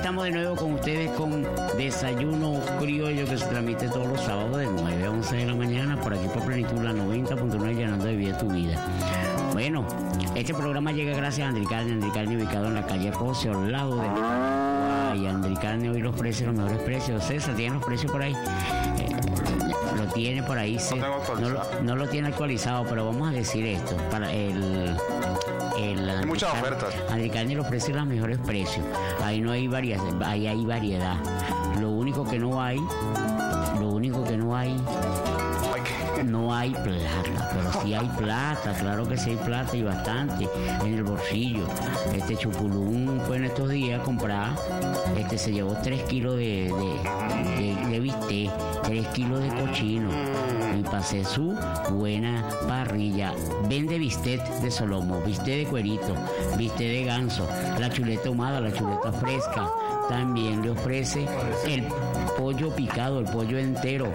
estamos de nuevo con ustedes con Desayuno Criollo, que se transmite todos los sábados de 9 a 11 de la mañana por aquí por Plenitud, la 90.9, llenando de vida tu vida. Bueno, este programa llega gracias a Andricarne ubicado en la calle Rocio, al lado de y Andricarne hoy los precios, los mejores precios. César, ¿tienen los precios por ahí? Lo tiene por ahí, no lo tiene actualizado, pero vamos a decir esto, para hay muchas ofertas. Andricarne los precios, los mejores precios. Ahí no hay variedad, ahí hay variedad. Lo único que no hay, no hay plata, pero sí hay plata, claro que sí hay plata y bastante en el bolsillo. Chupulún fue en estos días a comprar, se llevó 3 kilos de bistec, 3 kilos de cochino y pasé su buena parrilla. Vende bistec de solomo, bistec de cuerito, bistec de ganso, la chuleta ahumada, la chuleta fresca. También le ofrece el pollo picado, el pollo entero,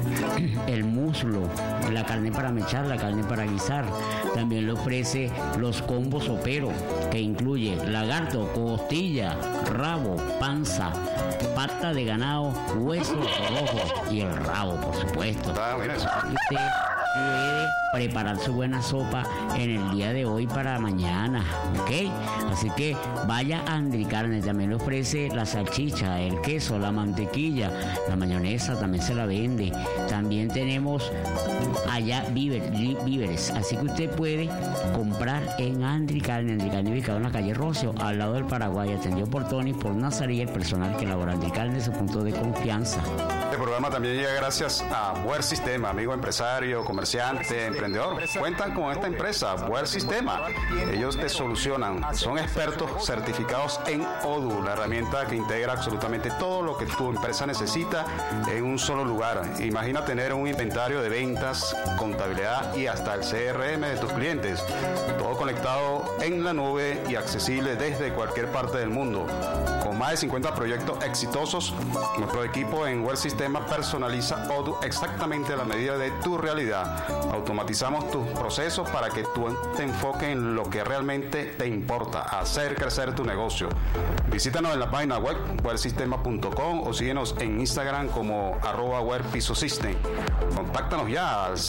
el muslo, la carne para mechar, la carne para guisar. También le ofrece los combos soperos, que incluye lagarto, costilla, rabo, panza, pata de ganado, hueso rojo y el rabo, por supuesto. Usted puede preparar su buena sopa en el día de hoy para mañana, ¿ok? Así que vaya a Andricarne. También le ofrece la salchicha, el queso, la mantequilla, la mayonesa también se la vende. También tenemos allá víveres, así que usted puede comprar en Andricarne ubicado en la calle Rocio, al lado del Paraguay, atendido por Tony, por Nazarí, el personal que elabora Andricarne, su punto de confianza. Este programa también llega gracias a Buer Sistema, amigo empresario, comerciante, emprendedor. Cuentan con esta empresa, Buer Sistema. Ellos te solucionan, son expertos certificados en Odoo, la herramienta que integra absolutamente todo lo que tu empresa necesita en un solo lugar. Imagina tener un inventario de ventas, contabilidad y hasta el CRM de tus clientes. Todo conectado en la nube y accesible desde cualquier parte del mundo. Con más de 50 proyectos exitosos, nuestro equipo en Buer Sistema personaliza Odoo exactamente a la medida de tu realidad. Automatizamos tus procesos para que tú te enfoques en lo que realmente te importa, hacer crecer tu negocio. Visítanos en la página web wersistema.com o síguenos en Instagram como @wearpisosystem. Contáctanos ya al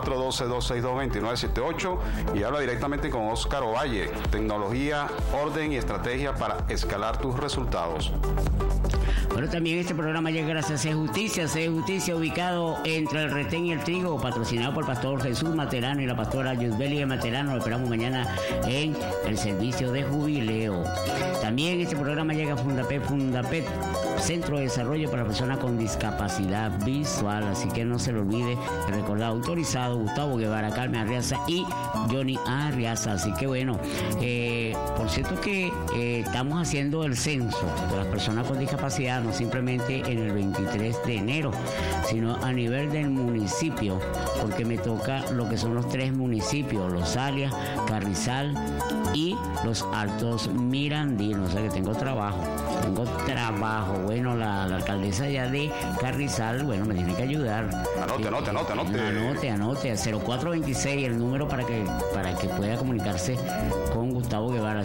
0412-262-2978 y habla directamente con Oscar Ovalle. Tecnología, orden y estrategia para escalar tus resultados. Bueno, también este programa llega gracias a C Justicia, ubicado entre el Retén y el Trigo, patrocinado por el pastor Jesús Materano y la pastora Yusbeli Materano. Lo esperamos mañana en el servicio de jubileo. También este programa llega a Fundapet, Centro de Desarrollo para Personas con Discapacidad Visual, así que no se lo olvide recordar, autorizado Gustavo Guevara, Carmen Arriaza y Johnny Arriaza. Así que bueno, por cierto que estamos haciendo el censo de las personas con discapacidad, no simplemente en el 23 de enero, sino a nivel del municipio, porque me toca lo que son los 3 municipios, Los Alias, Carrizal y Los Altos Mirandinos. O sea que tengo trabajo. Bueno, la alcaldesa ya de Carrizal, bueno, me tiene que ayudar. Anote. Anote, 0426, el número para que pueda comunicarse con Gustavo Guevara,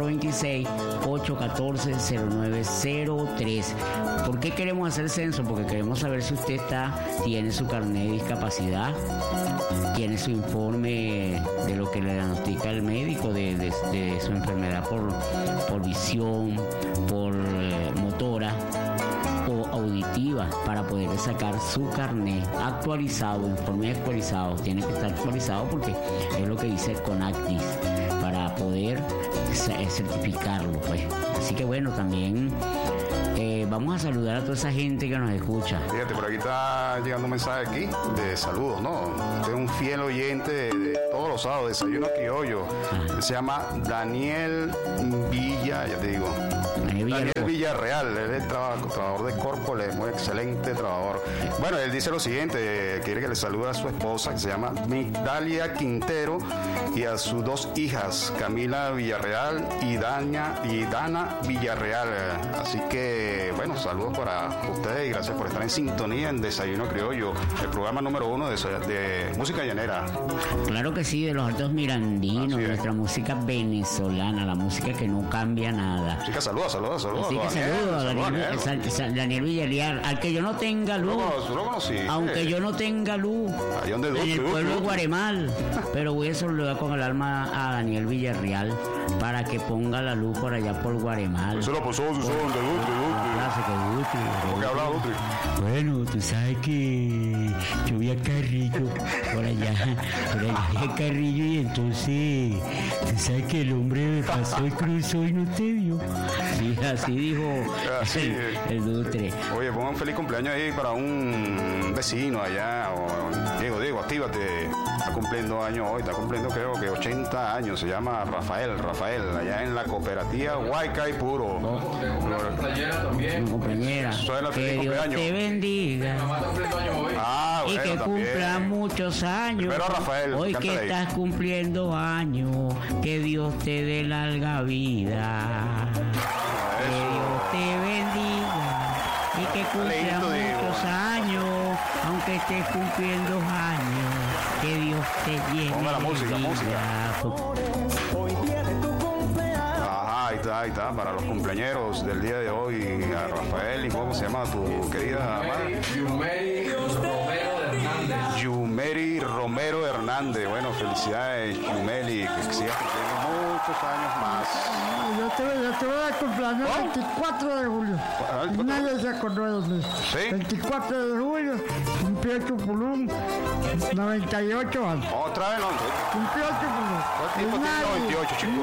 0426-814-0903. ¿Por qué queremos hacer censo? Porque queremos saber si usted tiene su carnet de discapacidad, tiene su informe de lo que le diagnostica el médico de su enfermedad por visión, por motora o auditiva, para poder sacar su carnet actualizado, informe actualizado. Tiene que estar actualizado porque es lo que dice el CONACDIS para poder certificarlo, pues. Así que bueno, también vamos a saludar a toda esa gente que nos escucha. Fíjate, por aquí está llegando un mensaje aquí de saludos, ¿no? De un fiel oyente de todos los sábados, Desayuno Criollo. Se llama Daniel Villa, ya te digo. Daniel Villarreal, él es trabajador de Corpole, muy excelente trabajador. Bueno, él dice lo siguiente, quiere que le salude a su esposa, que se llama Migdalia Quintero, y a sus 2 hijas, Camila Villarreal y Dana Villarreal. Así que, bueno, saludos para ustedes y gracias por estar en sintonía en Desayuno Criollo, el programa número 1 de música llanera. Claro que sí, de los Altos Mirandinos, nuestra música venezolana, la música que no cambia nada. Chicas, saludos. Saludos. Así que saludos a Daniel Villarreal. Al que yo no tenga luz. Lo conocí. Aunque yo no tenga luz. En el pueblo de Guaremal. Pero voy a saludar con el alma a Daniel Villarreal para que ponga la luz por allá por Guaremal. Eso lo puso de Dutri. ¿Cómo que habla Dutri? Bueno, tú sabes que yo vi a Carrillo por allá vi a Carrillo y entonces tú sabes que el hombre pasó y cruzó y no te vio. Sí, así dijo el Dutre. Oye, pongan un feliz cumpleaños ahí para un vecino allá. Diego, actívate. Está cumpliendo años hoy, está cumpliendo creo que 80 años. Se llama Rafael, allá en la cooperativa Huaycay Puro. Mi compañera. Que Dios te bendiga. Y que cumpla muchos años. Pero Rafael, hoy que estás cumpliendo años, que Dios te dé larga vida. Que Dios te bendiga y que cumpla muchos años, aunque estés cumpliendo años, que Dios te llene. Ponga la música. Ahí está, para los cumpleañeros del día de hoy, a Rafael y ¿cómo se llama tu querida madre? Yumeri Romero Hernández. Bueno, felicidades, Yumeli, que sigas cumpliendo muchos años más. Yo te voy a dar cumpleaños el 24 de julio. Nadie se acordó de mí. ¿Sí? 24 de julio cumplió Chupulún 98 años. Otra vez, ¿no? Cumplió Chupulún. ¿Cuál tipo tiene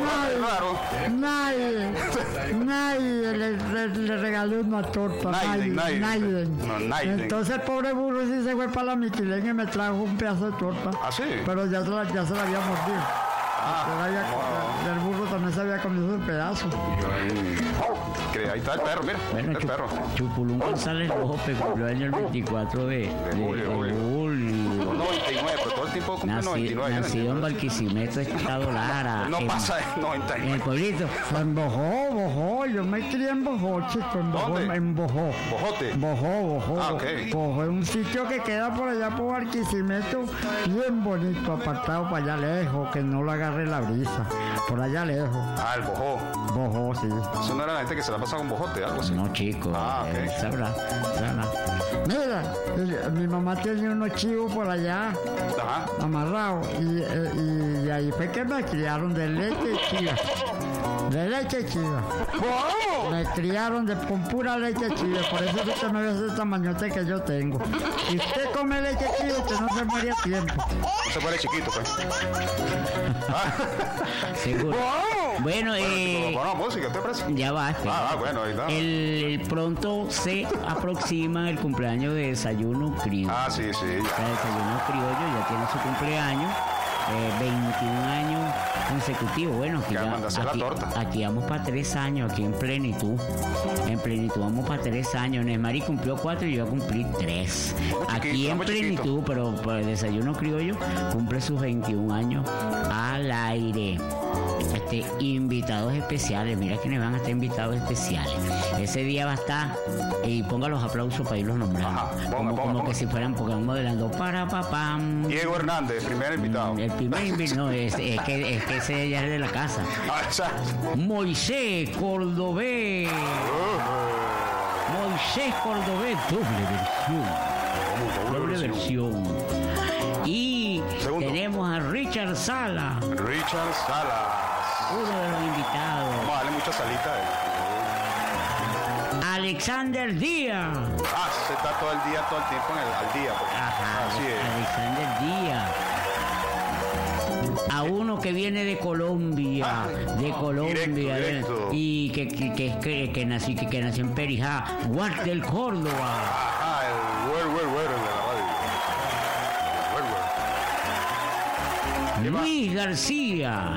98, chico? Nadie le regaló una torta. Nadie. Entonces el pobre burro sí se fue para la Miquileña y me trajo un pedazo de torta. ¿Ah, sí? Pero ya se la había mordido. El burro también se había comido un pedazo. Ahí está el perro, mira. Bueno, el perro. Chupulún González López cumplió año el 24 de julio. 99, pero todo el tiempo cumple 99. Nacido en Barquisimeto, Estado Lara. No pasa de 99. En el pueblito. En Bojó. Yo me crié en Bojó, chico. En Bojó. ¿Bojote? Bojó. Ah, ok. Bojó es un sitio que queda por allá por Barquisimeto, bien bonito, apartado para allá lejos, que no lo agarre la brisa. Por allá lejos. Ah, el Bojó. Bojó, sí. Eso no era la gente que se la pasa con bojote, algo así. No, chico. Ok. Sabrá. Mira, mi mamá tenía unos chivos por allá, Ajá. amarrados, y ahí fue que me criaron de leche chiva. De leche chiva. Me criaron con pura leche chiva, por eso es que me ves ese tamañote que yo tengo. Si usted come leche chiva, usted no se muere a tiempo. No se muere chiquito, pues. Seguro. Bueno, música, ¿te parece? ya va. Bueno, ahí está. El pronto se aproxima el cumpleaños de Desayuno Criollo. Sí, ya. Desayuno Criollo ya tiene su cumpleaños. 21 años consecutivos. Bueno, aquí vamos para 3 años, aquí en plenitud. En plenitud vamos para 3 años. Nesmari cumplió 4 y yo voy a cumplir 3. Aquí en plenitud, pero por el Desayuno Criollo cumple sus 21 años al aire. Invitados especiales, mira quiénes van a estar invitados especiales. Ese día va a estar, y ponga los aplausos para irlos nombrando. Como que si fueran, porque vamos modelando para papam. Diego Hernández, primer invitado. El primer invitado, no, es que ese ya es de la casa. Moisés Cordobés. Moisés Cordobés, doble versión. Y tenemos a Richard Sala. Uno de los invitados. Vamos a darle mucha salita. Alexander Díaz. Se está todo el tiempo al día. Ajá, así es. Alexander Díaz. A uno que viene de Colombia, directo. Y que nació en Perijá, Walter Córdoba. El Word de la radio. Luis García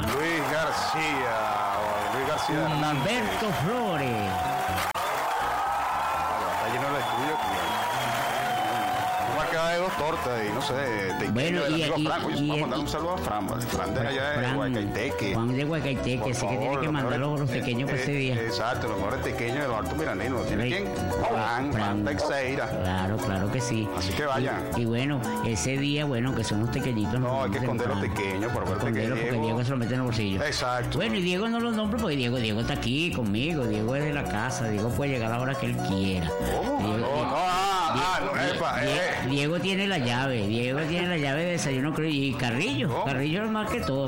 Hernández. Humberto Flores. Está lleno de estudio. Vamos a quedar de 2 tortas y no sé, tequeño Bueno, del amigo Fran. Oye, vamos a y- mandar un saludo a Fran, ¿vale? Fran de allá de Guaycaiteque. Juan de Guaycaiteque, Por ese que tiene favor, que mandar los pequeños para ese día. Exacto, los mejores tequeños de los Altos Miraninos. ¿Tiene quién? Fran Teixeira. Claro que sí. Así que vayan. Y bueno, ese día, bueno, que son unos pequeñitos. No, hay que esconder los pequeños, por ver que Esconderlos porque Diego... Diego se lo mete en el bolsillo. Exacto. Bueno, y Diego no lo nombro porque Diego está aquí conmigo. Diego es de la casa. Diego puede llegar a la hora que él quiera. ¿Cómo? Diego, No, epa, Diego tiene la llave. Diego tiene la llave de desayuno, creo. Y Carrillo. ¿Cómo? Carrillo es más que todo.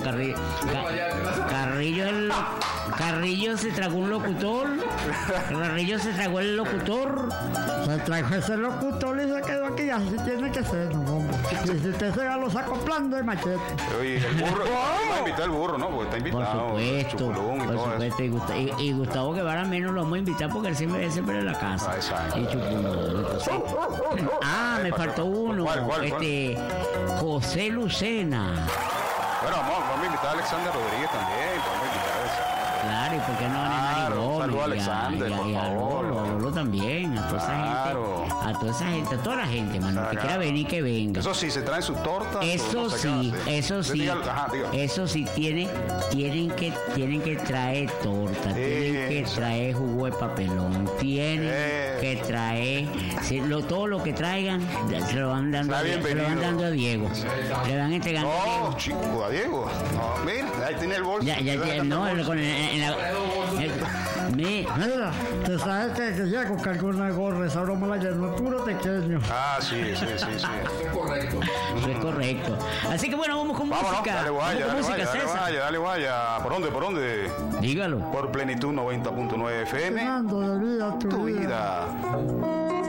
Carrillo se tragó un locutor. Carrillo se tragó el locutor. Se trajo ese locutor y se quedó aquí, así tiene que ser, no, hombre. Y si usted se va los acoplando de machete. Oye, el burro, vamos a invitar al burro, ¿no? Porque está Por invitado. supuesto, Chupulún y por todo eso. supuesto. Y Gustavo Guevara menos lo vamos a invitar porque él siempre en la casa. Ah, exacto. Y Chupulún, entonces. Me faltó uno. ¿Cuál? José Lucena. Bueno, vamos a invitar a Alexander Rodríguez también. Vamos a invitar a Alexander. Claro, y por qué no a Claro, Nani un Gómez, saludo a Alexander, por y a favor. Lolo también, a toda Claro. esa gente, a toda la gente, mano, que Claro. quiera venir, que venga. Eso sí, se traen sus tortas. Eso no sé qué sí, hacer. eso sí, Diga. eso sí, tienen que traer torta, tienen que Eso. traer jugo de papelón, tienen que traer, todo lo que traigan, se lo van dando, Está bienvenido. a Diego, le van entregando a Diego. No, chico, a Diego. No, mira, ahí tiene el bolso. Ya, no, Mira, te sabes que Diego cargó una gorra, esa broma la llenó puro pequeño. Ah, sí. Eso es correcto. Así que bueno, vamos con Vámonos, música. dale guaya, Vamos con música, César. dale guaya. ¿Por dónde? Dígalo. Por Plenitud 90.9 FM. Fernando de vida, Tu vida.